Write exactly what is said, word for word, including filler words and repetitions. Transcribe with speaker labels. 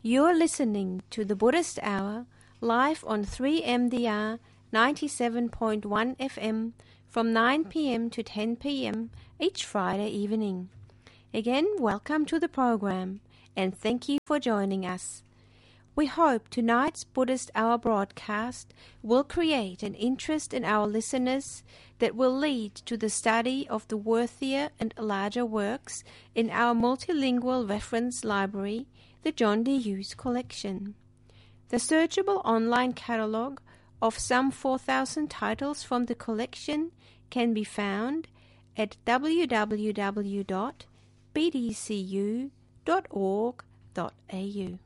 Speaker 1: You're listening to the Buddhist Hour live on three M D R ninety-seven point one F M from nine p.m. to ten p.m. each Friday evening. Again, welcome to the program and thank you for joining us. We hope tonight's Buddhist Hour broadcast will create an interest in our listeners that will lead to the study of the worthier and larger works in our multilingual reference library, the John D. Hughes Collection. The searchable online catalogue of some four thousand titles from the collection can be found at w w w dot b d c u dot org dot a u.